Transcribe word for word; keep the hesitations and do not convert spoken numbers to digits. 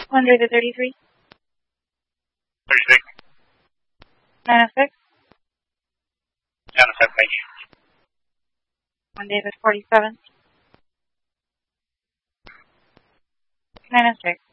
One David thirty-three. thirty-six. nine oh six. nine oh seven, thank you. One David forty-seven. nine oh six.